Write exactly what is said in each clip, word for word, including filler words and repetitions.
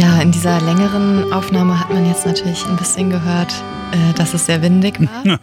Ja, in dieser längeren Aufnahme hat man jetzt natürlich ein bisschen gehört, äh, dass es sehr windig war.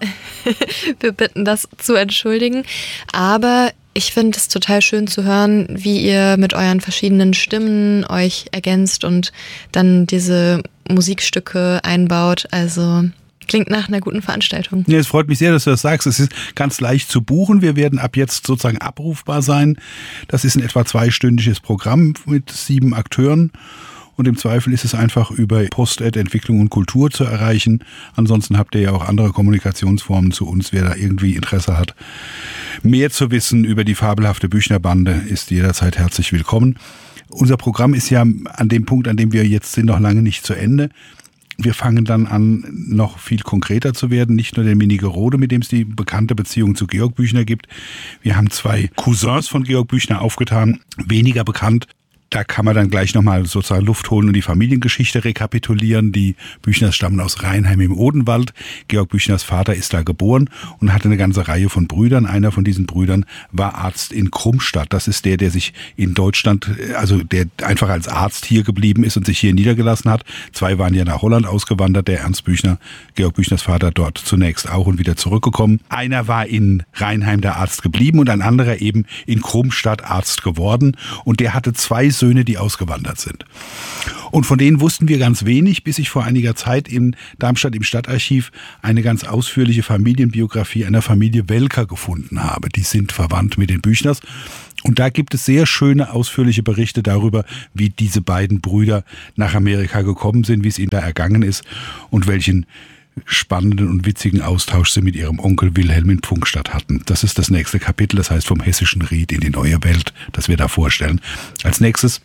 Wir bitten das zu entschuldigen. Aber ich finde es total schön zu hören, wie ihr mit euren verschiedenen Stimmen euch ergänzt und dann diese Musikstücke einbaut. Also klingt nach einer guten Veranstaltung. Ja, es freut mich sehr, dass du das sagst. Es ist ganz leicht zu buchen. Wir werden ab jetzt sozusagen abrufbar sein. Das ist ein etwa zweistündiges Programm mit sieben Akteuren. Und im Zweifel ist es einfach über Post-Ad Entwicklung und Kultur zu erreichen. Ansonsten habt ihr ja auch andere Kommunikationsformen zu uns. Wer da irgendwie Interesse hat, mehr zu wissen über die fabelhafte Büchnerbande, ist jederzeit herzlich willkommen. Unser Programm ist ja an dem Punkt, an dem wir jetzt sind, noch lange nicht zu Ende. Wir fangen dann an, noch viel konkreter zu werden. Nicht nur der Minigerode, mit dem es die bekannte Beziehung zu Georg Büchner gibt. Wir haben zwei Cousins von Georg Büchner aufgetan, weniger bekannt. Da kann man dann gleich nochmal sozusagen Luft holen und die Familiengeschichte rekapitulieren. Die Büchners stammen aus Rheinheim im Odenwald. Georg Büchners Vater ist da geboren und hatte eine ganze Reihe von Brüdern. Einer von diesen Brüdern war Arzt in Krummstadt. Das ist der, der sich in Deutschland, also der einfach als Arzt hier geblieben ist und sich hier niedergelassen hat. Zwei waren ja nach Holland ausgewandert. Der Ernst Büchner, Georg Büchners Vater, dort zunächst auch und wieder zurückgekommen. Einer war in Rheinheim der Arzt geblieben und ein anderer eben in Krummstadt Arzt geworden. Und der hatte zwei Söhne, die ausgewandert sind. Und von denen wussten wir ganz wenig, bis ich vor einiger Zeit in Darmstadt im Stadtarchiv eine ganz ausführliche Familienbiografie einer Familie Welker gefunden habe. Die sind verwandt mit den Büchners. Und da gibt es sehr schöne, ausführliche Berichte darüber, wie diese beiden Brüder nach Amerika gekommen sind, wie es ihnen da ergangen ist und welchen spannenden und witzigen Austausch sie mit ihrem Onkel Wilhelm in Pfungstadt hatten. Das ist das nächste Kapitel, das heißt vom hessischen Ried in die neue Welt, das wir da vorstellen. Als nächstes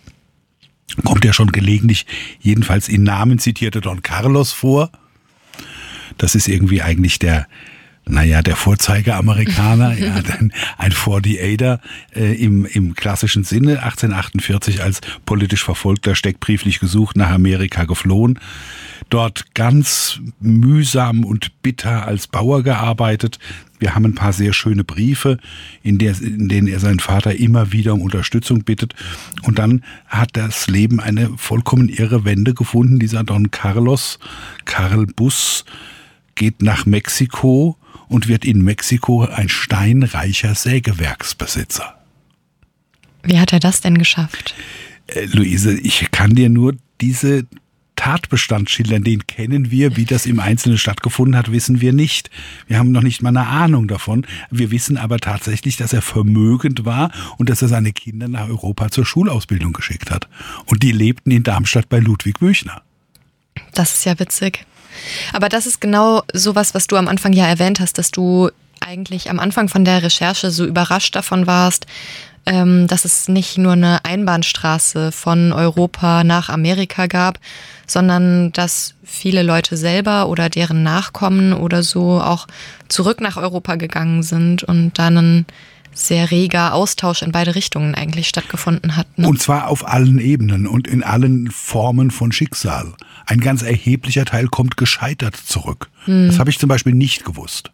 kommt ja schon gelegentlich, jedenfalls in Namen zitierte Don Carlos vor. Das ist irgendwie eigentlich der, naja, der Vorzeigeamerikaner, ja, ein, ein achtundvierziger äh, im, im klassischen Sinne, achtzehnhundertachtundvierzig als politisch Verfolgter steckbrieflich gesucht, nach Amerika geflohen. Dort ganz mühsam und bitter als Bauer gearbeitet. Wir haben ein paar sehr schöne Briefe, in, der, in denen er seinen Vater immer wieder um Unterstützung bittet. Und dann hat das Leben eine vollkommen irre Wende gefunden. Dieser Don Carlos, Karl Buss, geht nach Mexiko und wird in Mexiko ein steinreicher Sägewerksbesitzer. Wie hat er das denn geschafft? Äh, Luise, ich kann dir nur diese Tatbestand schildern, den kennen wir. Wie das im Einzelnen stattgefunden hat, wissen wir nicht. Wir haben noch nicht mal eine Ahnung davon. Wir wissen aber tatsächlich, dass er vermögend war und dass er seine Kinder nach Europa zur Schulausbildung geschickt hat. Und die lebten in Darmstadt bei Ludwig Büchner. Das ist ja witzig. Aber das ist genau sowas, was du am Anfang ja erwähnt hast, dass du eigentlich am Anfang von der Recherche so überrascht davon warst, ähm, dass es nicht nur eine Einbahnstraße von Europa nach Amerika gab, sondern dass viele Leute selber oder deren Nachkommen oder so auch zurück nach Europa gegangen sind und dann ein sehr reger Austausch in beide Richtungen eigentlich stattgefunden hat. Ne? Und zwar auf allen Ebenen und in allen Formen von Schicksal. Ein ganz erheblicher Teil kommt gescheitert zurück. Hm. Das habe ich zum Beispiel nicht gewusst.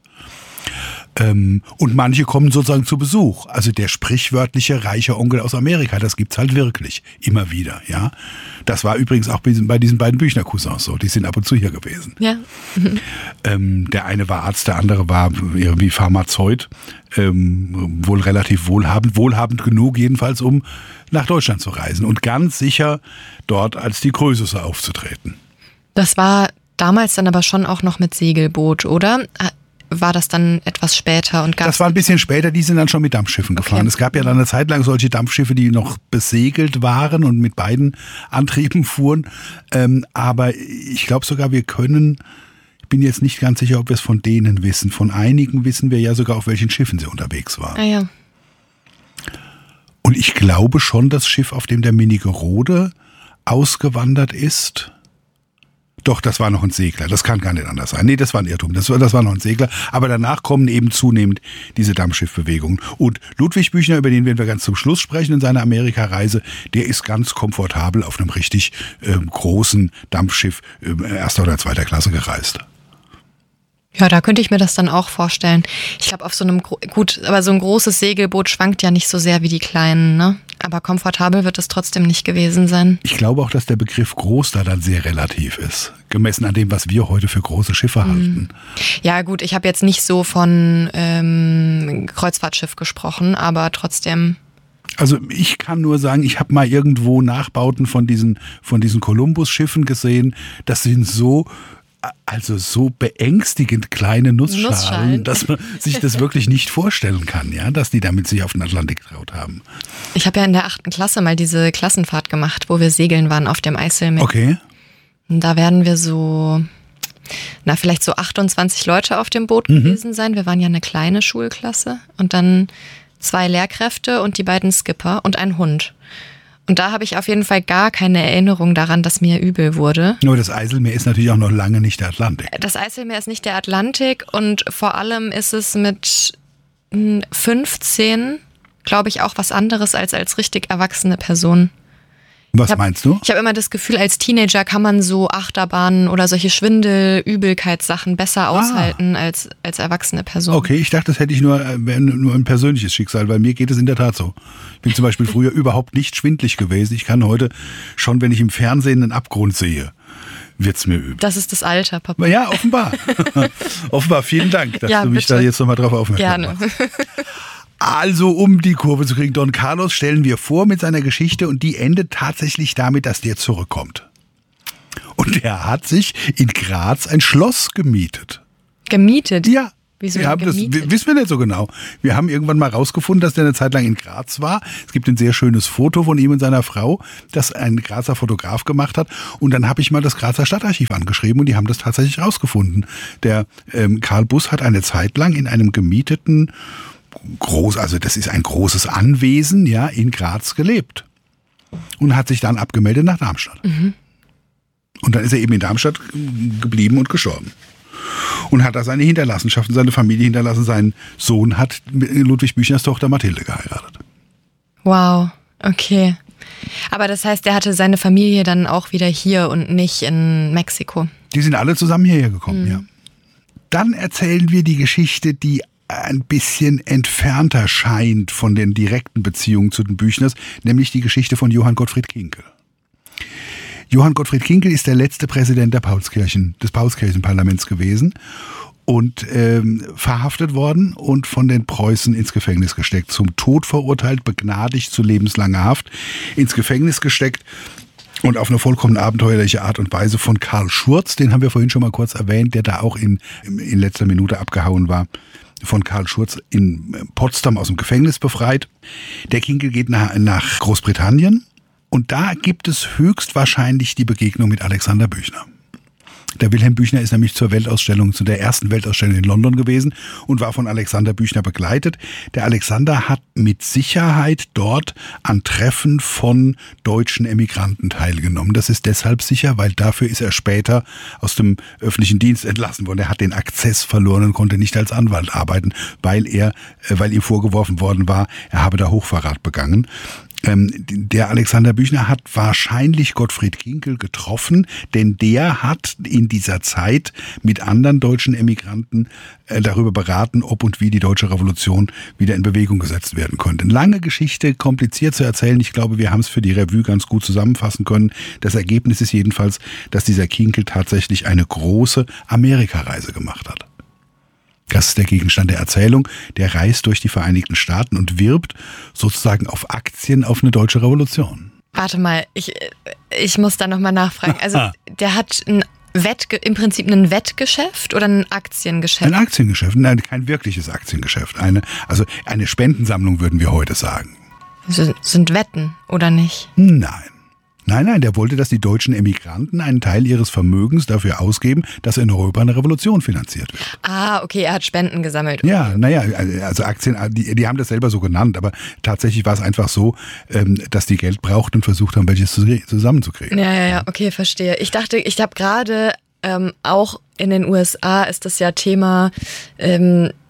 Ähm, und manche kommen sozusagen zu Besuch. Also der sprichwörtliche reiche Onkel aus Amerika, das gibt's halt wirklich immer wieder. Ja, das war übrigens auch bei diesen, bei diesen beiden Büchner-Cousins so. Die sind ab und zu hier gewesen. Ja. Mhm. Ähm, der eine war Arzt, der andere war irgendwie Pharmazeut. Ähm, wohl relativ wohlhabend, wohlhabend genug jedenfalls, um nach Deutschland zu reisen. Und ganz sicher dort als die Krösusse aufzutreten. Das war damals dann aber schon auch noch mit Segelboot, oder? War das dann etwas später? Und das war ein bisschen später, die sind dann schon mit Dampfschiffen gefahren. Okay. Es gab ja dann eine Zeit lang solche Dampfschiffe, die noch besegelt waren und mit beiden Antrieben fuhren. Ähm, aber ich glaube sogar, wir können, ich bin jetzt nicht ganz sicher, ob wir es von denen wissen. Von einigen wissen wir ja sogar, auf welchen Schiffen sie unterwegs waren. Ah ja. Und ich glaube schon, das Schiff, auf dem der Minigerode ausgewandert ist. Doch, das war noch ein Segler. Das kann gar nicht anders sein. Nee, das war ein Irrtum. Das war, das war noch ein Segler. Aber danach kommen eben zunehmend diese Dampfschiffbewegungen. Und Ludwig Büchner, über den werden wir ganz zum Schluss sprechen in seiner Amerikareise, der ist ganz komfortabel auf einem richtig äh, großen Dampfschiff äh, erster oder zweiter Klasse gereist. Ja, da könnte ich mir das dann auch vorstellen. Ich glaube, auf so einem, gut, aber so ein großes Segelboot schwankt ja nicht so sehr wie die kleinen, ne? Aber komfortabel wird es trotzdem nicht gewesen sein. Ich glaube auch, dass der Begriff groß da dann sehr relativ ist, gemessen an dem, was wir heute für große Schiffe mhm. halten. Ja gut, ich habe jetzt nicht so von ähm, Kreuzfahrtschiff gesprochen, aber trotzdem... Also ich kann nur sagen, ich habe mal irgendwo Nachbauten von diesen, von diesen Columbus-Schiffen gesehen. Das sind so... Also so beängstigend kleine Nussschalen, Nussschalen, dass man sich das wirklich nicht vorstellen kann, ja, dass die damit sich auf den Atlantik getraut haben. Ich habe ja in der achten Klasse mal diese Klassenfahrt gemacht, wo wir segeln waren auf dem Eiselmeer. Okay. Und da werden wir so, na vielleicht so achtundzwanzig Leute auf dem Boot mhm. gewesen sein. Wir waren ja eine kleine Schulklasse und dann zwei Lehrkräfte und die beiden Skipper und ein Hund. Und da habe ich auf jeden Fall gar keine Erinnerung daran, dass mir übel wurde. Nur das Eiselmeer ist natürlich auch noch lange nicht der Atlantik. Das Eiselmeer ist nicht der Atlantik und vor allem ist es mit fünfzehn, glaube ich, auch was anderes als als richtig erwachsene Person. Was hab, meinst du? Ich habe immer das Gefühl, als Teenager kann man so Achterbahnen oder solche Schwindel-, Übelkeitssachen besser aushalten ah. als, als erwachsene Person. Okay, ich dachte, das hätte ich nur, nur ein persönliches Schicksal, weil mir geht es in der Tat so. Ich bin zum Beispiel früher überhaupt nicht schwindlig gewesen. Ich kann heute schon, wenn ich im Fernsehen einen Abgrund sehe, wird's mir übel. Das ist das Alter, Papa. Ja, offenbar. offenbar, vielen Dank, dass ja, du mich bitte. da jetzt nochmal drauf aufmerksam Gerne. machst. Also, um die Kurve zu kriegen, Don Carlos stellen wir vor mit seiner Geschichte und die endet tatsächlich damit, dass der zurückkommt. Und der hat sich in Graz ein Schloss gemietet. Gemietet? Ja. Wieso wir haben gemietet? Das wissen wir nicht so genau. Wir haben irgendwann mal rausgefunden, dass der eine Zeit lang in Graz war. Es gibt ein sehr schönes Foto von ihm und seiner Frau, das ein Grazer Fotograf gemacht hat. Und dann habe ich mal das Grazer Stadtarchiv angeschrieben und die haben das tatsächlich rausgefunden. Der ähm, Karl Buss hat eine Zeit lang in einem gemieteten groß, also das ist ein großes Anwesen, ja, in Graz gelebt. Und hat sich dann abgemeldet nach Darmstadt. Mhm. Und dann ist er eben in Darmstadt geblieben und gestorben. Und hat da seine Hinterlassenschaften, seine Familie hinterlassen. Sein Sohn hat Ludwig Büchners Tochter Mathilde geheiratet. Wow, okay. Aber das heißt, er hatte seine Familie dann auch wieder hier und nicht in Mexiko? Die sind alle zusammen hierher gekommen, mhm. ja. Dann erzählen wir die Geschichte, die ein bisschen entfernter scheint von den direkten Beziehungen zu den Büchners, nämlich die Geschichte von Johann Gottfried Kinkel. Johann Gottfried Kinkel ist der letzte Präsident der Paulskirchen, des Paulskirchenparlaments gewesen und ähm, verhaftet worden und von den Preußen ins Gefängnis gesteckt, zum Tod verurteilt, begnadigt zu lebenslanger Haft, ins Gefängnis gesteckt. Und auf eine vollkommen abenteuerliche Art und Weise von Karl Schurz, den haben wir vorhin schon mal kurz erwähnt, der da auch in, in letzter Minute abgehauen war, von Karl Schurz in Potsdam aus dem Gefängnis befreit. Der Kinkel geht nach, nach Großbritannien und da gibt es höchstwahrscheinlich die Begegnung mit Alexander Büchner. Der Wilhelm Büchner ist nämlich zur Weltausstellung, zu der ersten Weltausstellung in London gewesen und war von Alexander Büchner begleitet. Der Alexander hat mit Sicherheit dort an Treffen von deutschen Emigranten teilgenommen. Das ist deshalb sicher, weil dafür ist er später aus dem öffentlichen Dienst entlassen worden. Er hat den Akzess verloren und konnte nicht als Anwalt arbeiten, weil er, weil ihm vorgeworfen worden war, er habe da Hochverrat begangen. Der Alexander Büchner hat wahrscheinlich Gottfried Kinkel getroffen, denn der hat in dieser Zeit mit anderen deutschen Emigranten darüber beraten, ob und wie die deutsche Revolution wieder in Bewegung gesetzt werden konnte. Lange Geschichte, kompliziert zu erzählen. Ich glaube, wir haben es für die Revue ganz gut zusammenfassen können. Das Ergebnis ist jedenfalls, dass dieser Kinkel tatsächlich eine große Amerikareise gemacht hat. Das ist der Gegenstand der Erzählung. Der reist durch die Vereinigten Staaten und wirbt sozusagen auf Aktien auf eine deutsche Revolution. Warte mal, ich, ich muss da nochmal nachfragen. Also der hat ein Wettge- im Prinzip ein Wettgeschäft oder ein Aktiengeschäft? Ein Aktiengeschäft, nein, kein wirkliches Aktiengeschäft. Eine, also eine Spendensammlung würden wir heute sagen. Also sind Wetten, oder nicht? Nein. Nein, nein, der wollte, dass die deutschen Emigranten einen Teil ihres Vermögens dafür ausgeben, dass in Europa eine Revolution finanziert wird. Ah, okay, er hat Spenden gesammelt. Okay. Ja, naja, also Aktien, die, die haben das selber so genannt, aber tatsächlich war es einfach so, dass die Geld brauchten und versucht haben, welches zusammenzukriegen. Ja, ja, ja, okay, verstehe. Ich dachte, ich habe gerade ähm, auch in den U S A ist das ja Thema, ähm,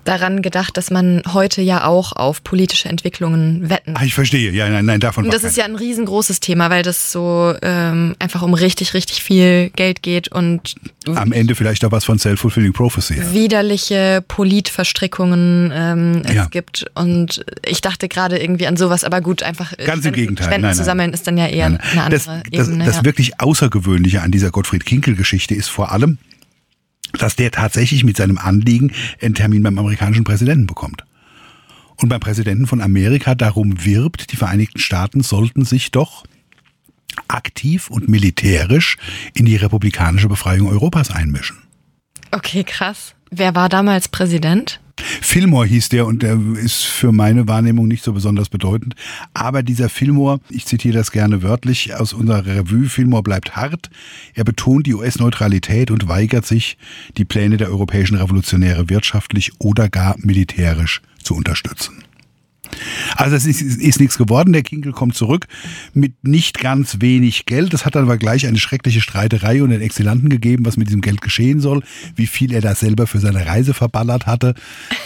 daran gedacht, dass man heute ja auch auf politische Entwicklungen wetten. Ah, ich verstehe. Ja, nein, nein, davon. Und das ist ja ein riesengroßes Thema, weil das so ähm, einfach um richtig, richtig viel Geld geht und am Ende vielleicht auch was von Self-Fulfilling Prophecy. Widerliche Politverstrickungen ähm, es ja. gibt. Und ich dachte gerade irgendwie an sowas, aber gut, einfach ganz Spenden, im Gegenteil. Spenden nein, zu sammeln nein. ist dann ja eher nein, nein. eine andere das, das, Ebene. Das ja. wirklich Außergewöhnliche an dieser Gottfried-Kinkel-Geschichte ist vor allem, dass der tatsächlich mit seinem Anliegen einen Termin beim amerikanischen Präsidenten bekommt. Und beim Präsidenten von Amerika darum wirbt, die Vereinigten Staaten sollten sich doch aktiv und militärisch in die republikanische Befreiung Europas einmischen. Okay, krass. Wer war damals Präsident? Fillmore hieß der und der ist für meine Wahrnehmung nicht so besonders bedeutend. Aber dieser Fillmore, ich zitiere das gerne wörtlich aus unserer Revue, Fillmore bleibt hart. Er betont die U S-Neutralität und weigert sich, die Pläne der europäischen Revolutionäre wirtschaftlich oder gar militärisch zu unterstützen. Also es ist, ist nichts geworden, der Kinkel kommt zurück mit nicht ganz wenig Geld. Das hat dann aber gleich eine schreckliche Streiterei und den Exilanten gegeben, was mit diesem Geld geschehen soll, wie viel er da selber für seine Reise verballert hatte.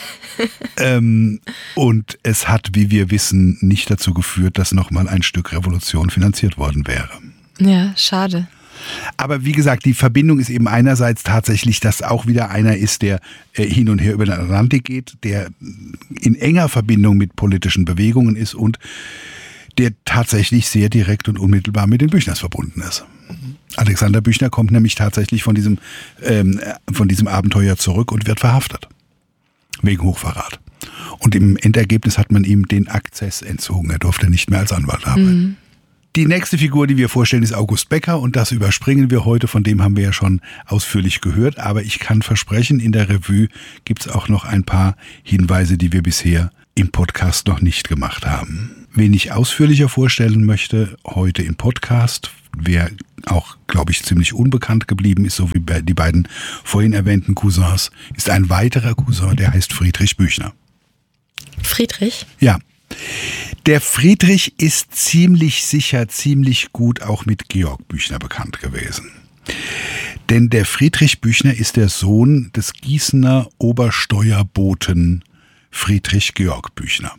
ähm, und es hat, wie wir wissen, nicht dazu geführt, dass nochmal ein Stück Revolution finanziert worden wäre. Ja, schade. Aber wie gesagt, die Verbindung ist eben einerseits tatsächlich, dass auch wieder einer ist, der äh, hin und her über den Atlantik geht, der in enger Verbindung mit politischen Bewegungen ist und der tatsächlich sehr direkt und unmittelbar mit den Büchners verbunden ist. Alexander Büchner kommt nämlich tatsächlich von diesem, ähm, von diesem Abenteuer zurück und wird verhaftet. Wegen Hochverrat. Und im Endergebnis hat man ihm den Akzess entzogen. Er durfte nicht mehr als Anwalt arbeiten. Mhm. Die nächste Figur, die wir vorstellen, ist August Becker und das überspringen wir heute, von dem haben wir ja schon ausführlich gehört, aber ich kann versprechen, in der Revue gibt es auch noch ein paar Hinweise, die wir bisher im Podcast noch nicht gemacht haben. Wen ich ausführlicher vorstellen möchte, heute im Podcast, wer auch, glaube ich, ziemlich unbekannt geblieben ist, so wie die beiden vorhin erwähnten Cousins, ist ein weiterer Cousin, der heißt Friedrich Büchner. Friedrich? Ja. Der Friedrich ist ziemlich sicher, ziemlich gut auch mit Georg Büchner bekannt gewesen. Denn der Friedrich Büchner ist der Sohn des Gießener Obersteuerboten Friedrich Georg Büchner.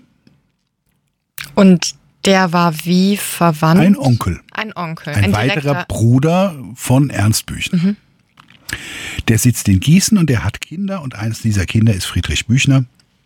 Und der war wie verwandt? Ein Onkel. Ein Onkel. Ein, ein weiterer Bruder von Ernst Büchner. Mhm. Der sitzt in Gießen und der hat Kinder und eines dieser Kinder ist Friedrich Büchner.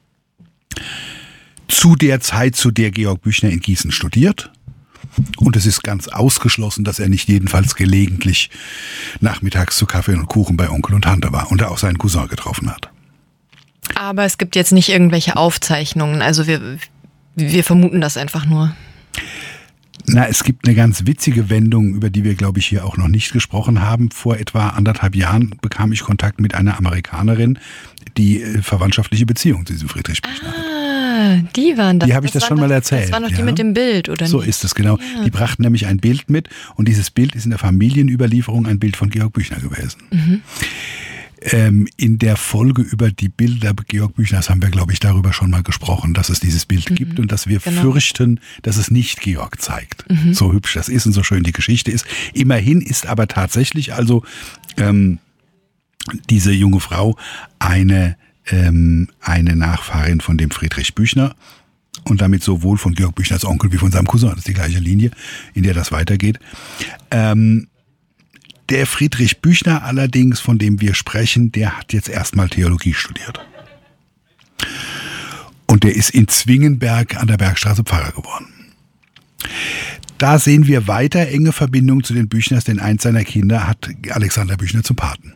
Zu der Zeit, zu der Georg Büchner in Gießen studiert. Und es ist ganz ausgeschlossen, dass er nicht jedenfalls gelegentlich nachmittags zu Kaffee und Kuchen bei Onkel und Tante war und er auch seinen Cousin getroffen hat. Aber es gibt jetzt nicht irgendwelche Aufzeichnungen, also wir, wir vermuten das einfach nur. Na, es gibt eine ganz witzige Wendung, über die wir, glaube ich, hier auch noch nicht gesprochen haben. Vor etwa anderthalb Jahren bekam ich Kontakt mit einer Amerikanerin, die äh, verwandtschaftliche Beziehung zu diesem Friedrich Büchner hat. Ah, die waren das. Die habe ich das, das schon doch, mal erzählt. Das waren doch die ja. mit dem Bild, oder So nicht? ist es, genau. Ja. Die brachten nämlich ein Bild mit und dieses Bild ist in der Familienüberlieferung ein Bild von Georg Büchner gewesen. Mhm. Ähm, in der Folge über die Bilder Georg Büchners haben wir, glaube ich, darüber schon mal gesprochen, dass es dieses Bild mhm. gibt und dass wir genau. fürchten, dass es nicht Georg zeigt. Mhm. So hübsch das ist und so schön die Geschichte ist. Immerhin ist aber tatsächlich also ähm, diese junge Frau eine, ähm, eine Nachfahrin von dem Friedrich Büchner und damit sowohl von Georg Büchners Onkel wie von seinem Cousin. Das ist die gleiche Linie, in der das weitergeht. Ähm, Der Friedrich Büchner allerdings, von dem wir sprechen, der hat jetzt erstmal Theologie studiert. Und der ist in Zwingenberg an der Bergstraße Pfarrer geworden. Da sehen wir weiter enge Verbindungen zu den Büchners, denn eins seiner Kinder hat Alexander Büchner zum Paten.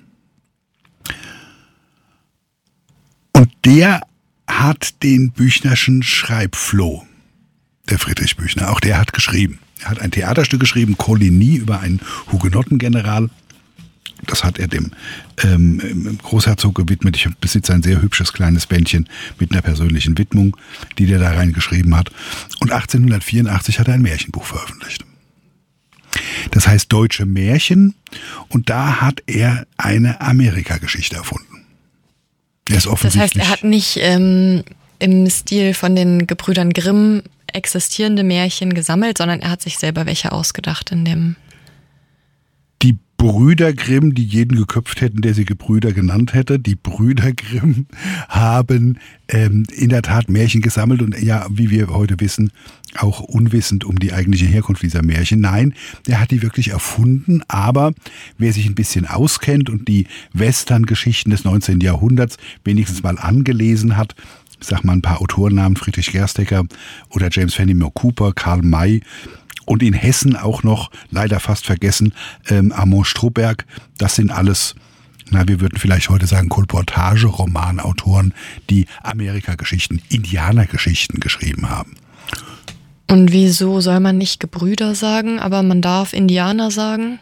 Und der hat den Büchnerschen Schreibfloh, der Friedrich Büchner. Auch der hat geschrieben. Er hat ein Theaterstück geschrieben, Coligny, über einen Hugenottengeneral. Das hat er dem ähm, Großherzog gewidmet. Ich besitze ein sehr hübsches kleines Bändchen mit einer persönlichen Widmung, die der da reingeschrieben hat. Und achtzehnhundertvierundachtzig hat er ein Märchenbuch veröffentlicht. Das heißt Deutsche Märchen. Und da hat er eine Amerika-Geschichte erfunden. Er ist offensichtlich. Das heißt, er hat nicht ähm, im Stil von den Gebrüdern Grimm existierende Märchen gesammelt, sondern er hat sich selber welche ausgedacht in dem... Die Brüder Grimm, die jeden geköpft hätten, der sie Gebrüder genannt hätte. Die Brüder Grimm haben ähm, in der Tat Märchen gesammelt und ja, wie wir heute wissen, auch unwissend um die eigentliche Herkunft dieser Märchen. Nein, der hat die wirklich erfunden, aber wer sich ein bisschen auskennt und die Western-Geschichten des neunzehnten Jahrhunderts wenigstens mal angelesen hat, ich sag mal ein paar Autorennamen, Friedrich Gerstecker oder James Fenimore Cooper, Karl May, und in Hessen auch noch, leider fast vergessen, ähm, Armand Strubberg. Das sind alles, na, wir würden vielleicht heute sagen, Kolportage-Romanautoren, die Amerika-Geschichten, Indianergeschichten geschrieben haben. Und wieso soll man nicht Gebrüder sagen, aber man darf Indianer sagen?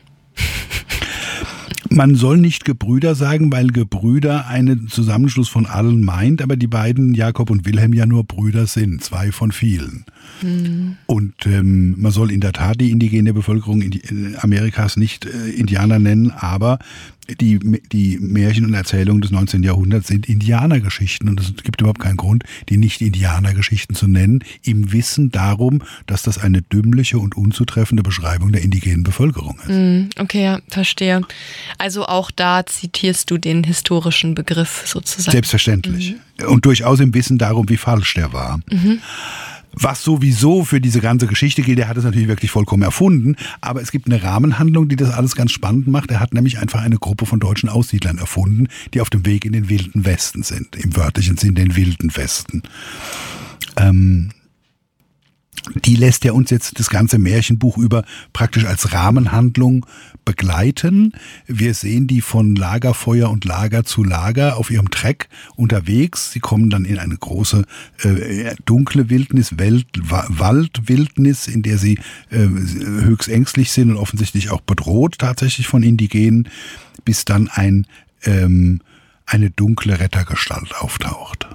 Man soll nicht Gebrüder sagen, weil Gebrüder einen Zusammenschluss von allen meint, aber die beiden, Jakob und Wilhelm, ja nur Brüder sind, zwei von vielen. Hm. Und ähm, man soll in der Tat die indigene Bevölkerung in Amerikas nicht äh, Indianer nennen, aber die, die Märchen und Erzählungen des neunzehnten Jahrhunderts sind Indianergeschichten und es gibt überhaupt keinen Grund, die nicht Indianergeschichten zu nennen, im Wissen darum, dass das eine dümmliche und unzutreffende Beschreibung der indigenen Bevölkerung ist. Hm, okay, ja, verstehe. Also auch da zitierst du den historischen Begriff sozusagen. Selbstverständlich. Mhm. Und durchaus im Wissen darum, wie falsch der war. Mhm. Was sowieso für diese ganze Geschichte gilt, er hat es natürlich wirklich vollkommen erfunden, aber es gibt eine Rahmenhandlung, die das alles ganz spannend macht. Er hat nämlich einfach eine Gruppe von deutschen Aussiedlern erfunden, die auf dem Weg in den wilden Westen sind, im wörtlichen Sinn den wilden Westen. Ähm, die lässt er uns jetzt das ganze Märchenbuch über praktisch als Rahmenhandlung begleiten. Wir sehen die von Lagerfeuer und Lager zu Lager auf ihrem Treck unterwegs. Sie kommen dann in eine große äh, dunkle Wildnis, Welt, Waldwildnis, in der sie äh, höchst ängstlich sind und offensichtlich auch bedroht tatsächlich von Indigenen, bis dann ein, ähm, eine dunkle Rettergestalt auftaucht.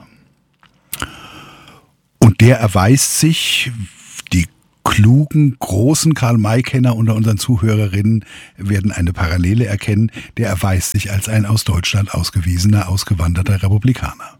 Und der erweist sich, die klugen, großen Karl-May-Kenner unter unseren Zuhörerinnen werden eine Parallele erkennen, der erweist sich als ein aus Deutschland ausgewiesener, ausgewanderter Republikaner.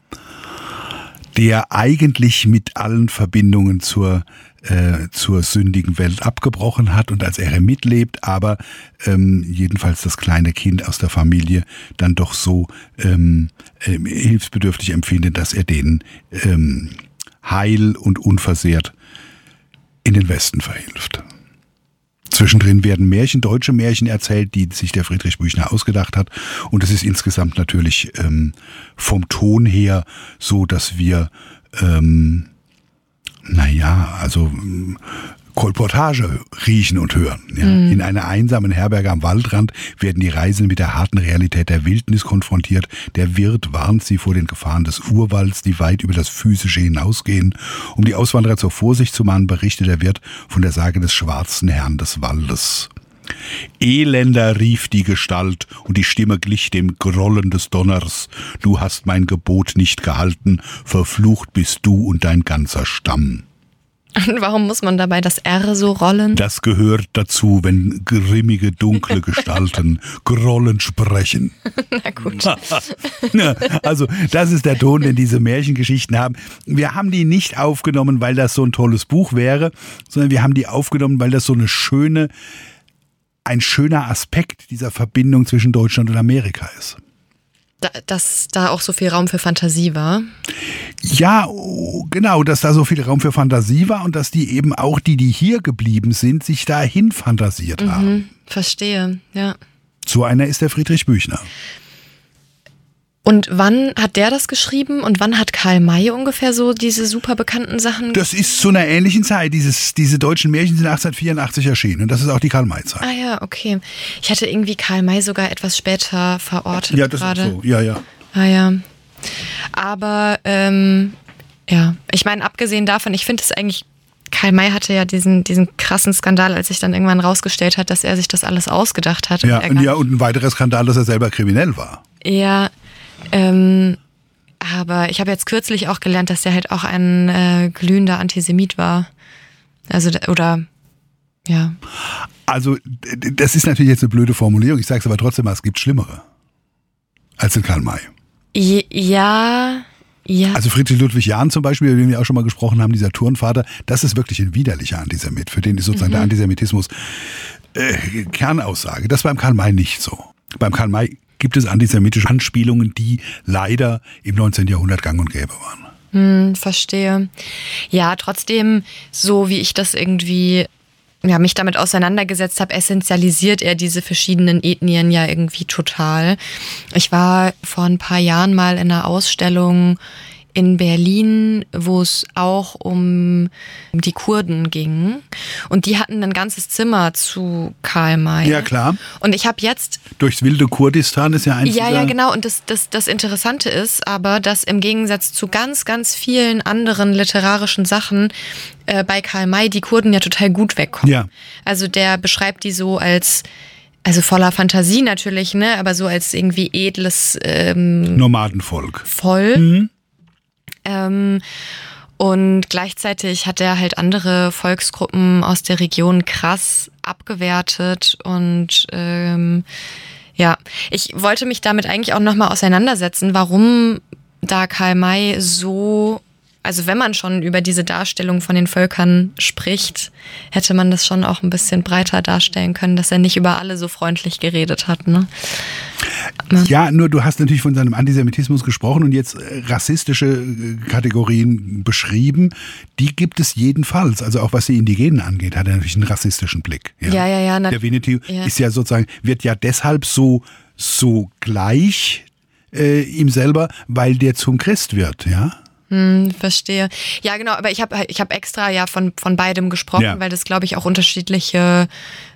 Der eigentlich mit allen Verbindungen zur, äh, zur sündigen Welt abgebrochen hat und als Eremit lebt, aber ähm, jedenfalls das kleine Kind aus der Familie dann doch so ähm, äh, hilfsbedürftig empfindet, dass er denen ähm, heil und unversehrt in den Westen verhilft. Zwischendrin werden Märchen, deutsche Märchen erzählt, die sich der Friedrich Büchner ausgedacht hat. Und es ist insgesamt natürlich ähm, vom Ton her so, dass wir, ähm, naja, also ähm, Kolportage riechen und hören. Ja. Mhm. In einer einsamen Herberge am Waldrand werden die Reisenden mit der harten Realität der Wildnis konfrontiert. Der Wirt warnt sie vor den Gefahren des Urwalds, die weit über das Physische hinausgehen. Um die Auswanderer zur Vorsicht zu mahnen, berichtet der Wirt von der Sage des schwarzen Herrn des Waldes. Elender, rief die Gestalt, und die Stimme glich dem Grollen des Donners. Du hast mein Gebot nicht gehalten, verflucht bist du und dein ganzer Stamm. Und warum muss man dabei das R so rollen? Das gehört dazu, wenn grimmige, dunkle Gestalten Grollen sprechen. Na gut. Also das ist der Ton, den diese Märchengeschichten haben. Wir haben die nicht aufgenommen, weil das so ein tolles Buch wäre, sondern wir haben die aufgenommen, weil das so eine schöne, ein schöner Aspekt dieser Verbindung zwischen Deutschland und Amerika ist. Da, dass da auch so viel Raum für Fantasie war? Ja, genau, dass da so viel Raum für Fantasie war und dass die eben auch die, die hier geblieben sind, sich dahin fantasiert mhm, haben. Verstehe, ja. So einer ist der Friedrich Büchner. Und wann hat der das geschrieben und wann hat Karl May ungefähr so diese super bekannten Sachen? Das ist zu einer ähnlichen Zeit. Dieses, diese deutschen Märchen sind achtzehnhundertvierundachtzig erschienen und das ist auch die Karl-May-Zeit. Ah ja, okay. Ich hatte irgendwie Karl May sogar etwas später verortet. Ja, das gerade. Ist so. Ja, ja. Ah ja. Aber ähm, ja, ich meine, abgesehen davon, ich finde es eigentlich, Karl May hatte ja diesen, diesen krassen Skandal, als sich dann irgendwann rausgestellt hat, dass er sich das alles ausgedacht hat. Ja, und, ja, und ein weiterer Skandal, dass er selber kriminell war. Ja, Ähm, aber ich habe jetzt kürzlich auch gelernt, dass der halt auch ein äh, glühender Antisemit war. Also, oder, ja. Also, das ist natürlich jetzt eine blöde Formulierung. Ich sage es aber trotzdem mal, es gibt Schlimmere als den Karl May. Ja, ja. Also Friedrich Ludwig Jahn zum Beispiel, über den wir auch schon mal gesprochen haben, dieser Turnvater, das ist wirklich ein widerlicher Antisemit. Für den ist sozusagen mhm. der Antisemitismus äh, Kernaussage. Das beim Karl May nicht so. Beim Karl May gibt es antisemitische Anspielungen, die leider im neunzehnten Jahrhundert gang und gäbe waren. Hm, verstehe. Ja, trotzdem, so wie ich das irgendwie, ja, mich damit auseinandergesetzt habe, essentialisiert er diese verschiedenen Ethnien ja irgendwie total. Ich war vor ein paar Jahren mal in einer Ausstellung in Berlin, wo es auch um die Kurden ging. Und die hatten ein ganzes Zimmer zu Karl May. Ja, klar. Und ich habe jetzt... Durchs wilde Kurdistan ist ja eins Ja, dieser... ja, genau. Und das, das, das Interessante ist aber, dass im Gegensatz zu ganz, ganz vielen anderen literarischen Sachen äh, bei Karl May die Kurden ja total gut wegkommen. Ja. Also der beschreibt die so als... Also voller Fantasie natürlich, ne, aber so als irgendwie edles ähm, Nomadenvolk. Volk. Mhm. Ähm, und gleichzeitig hat er halt andere Volksgruppen aus der Region krass abgewertet und ähm, ja, ich wollte mich damit eigentlich auch nochmal auseinandersetzen, warum da Karl May so, also wenn man schon über diese Darstellung von den Völkern spricht, hätte man das schon auch ein bisschen breiter darstellen können, dass er nicht über alle so freundlich geredet hat, ne? Ja, nur du hast natürlich von seinem Antisemitismus gesprochen und jetzt rassistische Kategorien beschrieben. Die gibt es jedenfalls. Also auch was die Indigenen angeht, hat er natürlich einen rassistischen Blick. Ja, ja, ja. ja der Winnetou ja. ist ja sozusagen, wird ja deshalb so, so gleich äh, ihm selber, weil der zum Christ wird, ja. Hm, verstehe. Ja, genau, aber ich habe ich hab extra ja von, von beidem gesprochen, ja. weil das, glaube ich, auch unterschiedliche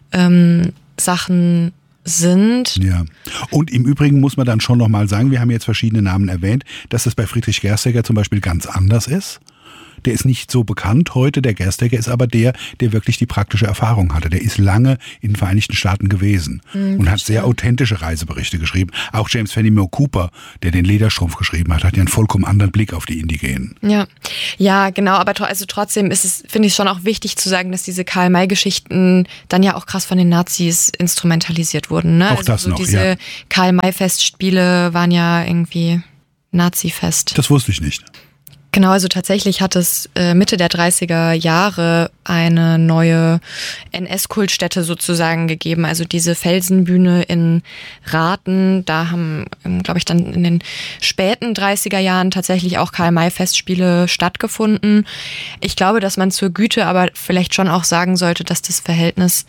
ähm, Sachen sind. Ja. Und im Übrigen muss man dann schon nochmal sagen, wir haben jetzt verschiedene Namen erwähnt, dass das bei Friedrich Gerstecker zum Beispiel ganz anders ist. Der ist nicht so bekannt heute, der Gerstecker ist aber der, der wirklich die praktische Erfahrung hatte. Der ist lange in den Vereinigten Staaten gewesen mhm, und hat sehr authentische Reiseberichte geschrieben. Auch James Fenimore Cooper, der den Lederstrumpf geschrieben hat, hat ja einen vollkommen anderen Blick auf die Indigenen. Ja, ja, genau, aber tro- also trotzdem ist es, finde ich, schon auch wichtig zu sagen, dass diese Karl-May-Geschichten dann ja auch krass von den Nazis instrumentalisiert wurden. Ne? Auch also das so noch, diese ja. Karl-May-Festspiele waren ja irgendwie Nazi-Fest. Das wusste ich nicht. Genau, also tatsächlich hat es äh, Mitte der dreißiger Jahre eine neue N S-Kultstätte sozusagen gegeben. Also diese Felsenbühne in Rathen, da haben, ähm, glaube ich, dann in den späten dreißiger Jahren tatsächlich auch Karl-May-Festspiele stattgefunden. Ich glaube, dass man zur Güte aber vielleicht schon auch sagen sollte, dass das Verhältnis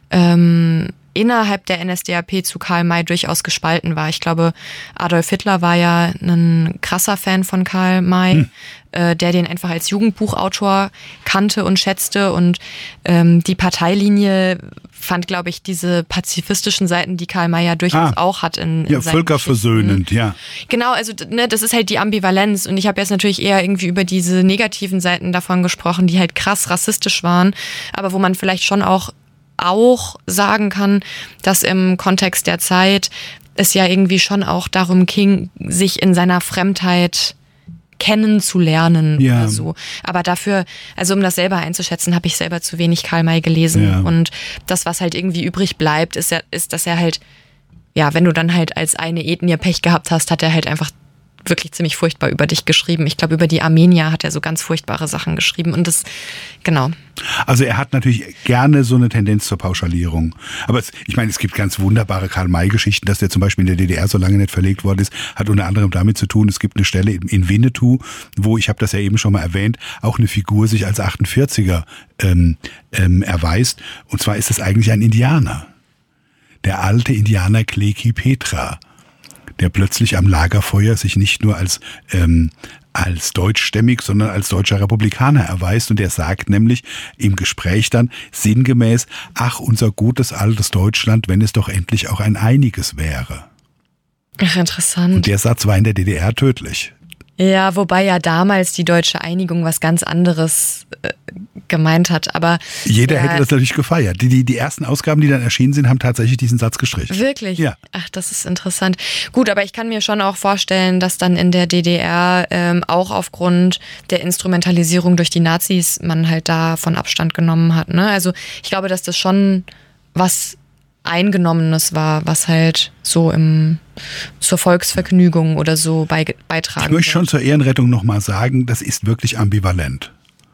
ähm, innerhalb der N S D A P zu Karl May durchaus gespalten war. Ich glaube, Adolf Hitler war ja ein krasser Fan von Karl May, hm. äh, der den einfach als Jugendbuchautor kannte und schätzte. Und ähm, die Parteilinie fand, glaube ich, diese pazifistischen Seiten, die Karl May ja durchaus ah. auch hat. In, in ja, völkerversöhnend, ja. Genau, also ne, das ist halt die Ambivalenz. Und ich habe jetzt natürlich eher irgendwie über diese negativen Seiten davon gesprochen, die halt krass rassistisch waren, aber wo man vielleicht schon auch auch sagen kann, dass im Kontext der Zeit es ja irgendwie schon auch darum ging, sich in seiner Fremdheit kennenzulernen ja. oder so. Aber dafür, also um das selber einzuschätzen, habe ich selber zu wenig Karl May gelesen. Ja. Und das, was halt irgendwie übrig bleibt, ist ja, ist, dass er halt, ja, wenn du dann halt als eine Ethnie Pech gehabt hast, hat er halt einfach wirklich ziemlich furchtbar über dich geschrieben. Ich glaube, über die Armenier hat er so ganz furchtbare Sachen geschrieben und das, genau. Also er hat natürlich gerne so eine Tendenz zur Pauschalierung. Aber es, ich meine, es gibt ganz wunderbare Karl-May-Geschichten, dass der zum Beispiel in der D D R so lange nicht verlegt worden ist, hat unter anderem damit zu tun, es gibt eine Stelle in Winnetou, wo, ich habe das ja eben schon mal erwähnt, auch eine Figur sich als achtundvierziger ähm, ähm, erweist. Und zwar ist es eigentlich ein Indianer. Der alte Indianer Kleki Petra, der plötzlich am Lagerfeuer sich nicht nur als, ähm, als deutschstämmig, sondern als deutscher Republikaner erweist. Und der sagt nämlich im Gespräch dann sinngemäß, ach, unser gutes altes Deutschland, wenn es doch endlich auch ein einiges wäre. Ach, interessant. Und der Satz war in der D D R tödlich. Ja, wobei ja damals die deutsche Einigung was ganz anderes äh, gemeint hat, aber... Jeder ja, hätte das natürlich gefeiert. Die, die, die ersten Ausgaben, die dann erschienen sind, haben tatsächlich diesen Satz gestrichen. Wirklich? Ja. Ach, das ist interessant. Gut, aber ich kann mir schon auch vorstellen, dass dann in der D D R ähm, auch aufgrund der Instrumentalisierung durch die Nazis man halt davon Abstand genommen hat. Ne? Also ich glaube, dass das schon was Eingenommenes war, was halt so im zur Volksvergnügung oder so bei, beitragen. Ich möchte schon zur Ehrenrettung nochmal sagen, das ist wirklich ambivalent.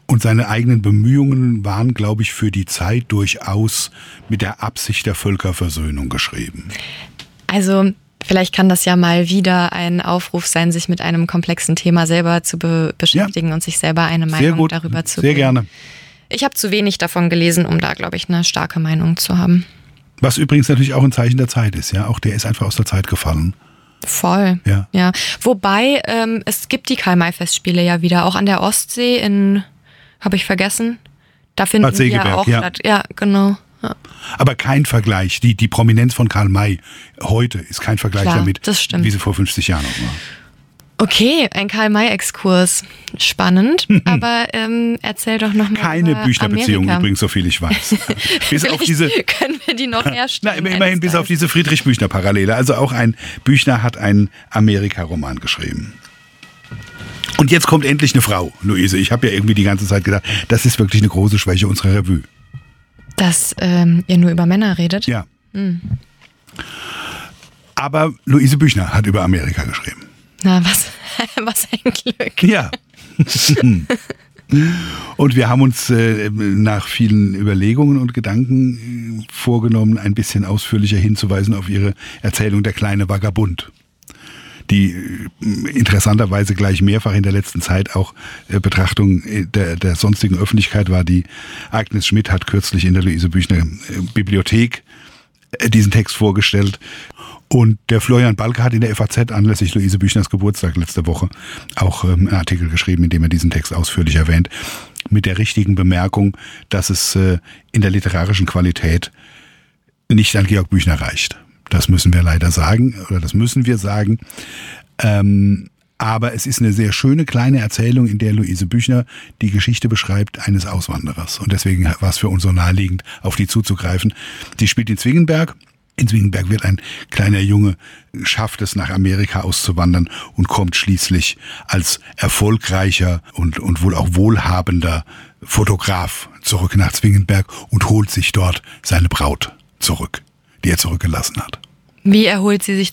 Und seine eigenen Bemühungen waren, glaube ich, für die Zeit durchaus mit der Absicht der Völkerversöhnung geschrieben. Also vielleicht kann das ja mal wieder ein Aufruf sein, sich mit einem komplexen Thema selber zu be- beschäftigen ja. und sich selber eine Meinung Sehr gut. darüber zu Sehr bilden. gerne. Ich habe zu wenig davon gelesen, um da, glaube ich, eine starke Meinung zu haben. Was übrigens natürlich auch ein Zeichen der Zeit ist. Ja, auch der ist einfach aus der Zeit gefallen. Voll, ja. ja. Wobei, ähm, es gibt die Karl-May-Festspiele ja wieder, auch an der Ostsee in, habe ich vergessen, da finden Bad die ja Segeberg, auch ja. statt. Ja, genau. Ja. Aber kein Vergleich. Die, die Prominenz von Karl May heute ist kein Vergleich Klar, damit, das stimmt. wie sie vor fünfzig Jahren noch war. Okay, ein Karl-May-Exkurs. Spannend, aber ähm, erzähl doch noch mal Keine über Büchner-Beziehung Amerika. übrigens, so viel ich weiß. Bis auf diese, können wir die noch herstellen. na, immerhin bis auf diese Friedrich-Büchner-Parallele. Also auch ein Büchner hat einen Amerika-Roman geschrieben. Und jetzt kommt endlich eine Frau, Luise. Ich habe ja irgendwie die ganze Zeit gedacht, das ist wirklich eine große Schwäche unserer Revue. Dass ähm, ihr nur über Männer redet? Ja. Hm. Aber Luise Büchner hat über Amerika geschrieben. Na, was, was ein Glück. Ja. Und wir haben uns äh, nach vielen Überlegungen und Gedanken äh, vorgenommen, ein bisschen ausführlicher hinzuweisen auf ihre Erzählung Der kleine Vagabund, die äh, interessanterweise gleich mehrfach in der letzten Zeit auch äh, Betrachtung der, der sonstigen Öffentlichkeit war. Die Agnes Schmidt hat kürzlich in der Luise Büchner äh, Bibliothek äh, diesen Text vorgestellt. Und der Florian Balke hat in der F A Z anlässlich Luise Büchners Geburtstag letzte Woche auch ähm, einen Artikel geschrieben, in dem er diesen Text ausführlich erwähnt, mit der richtigen Bemerkung, dass es äh, in der literarischen Qualität nicht an Georg Büchner reicht. Das müssen wir leider sagen, oder das müssen wir sagen. Ähm, aber es ist eine sehr schöne kleine Erzählung, in der Luise Büchner die Geschichte beschreibt eines Auswanderers. Und deswegen war es für uns so naheliegend, auf die zuzugreifen. Die spielt in Zwingenberg. In Zwingenberg wird ein kleiner Junge, schafft es nach Amerika auszuwandern und kommt schließlich als erfolgreicher und, und wohl auch wohlhabender Fotograf zurück nach Zwingenberg und holt sich dort seine Braut zurück, die er zurückgelassen hat. Wie erholt sie sich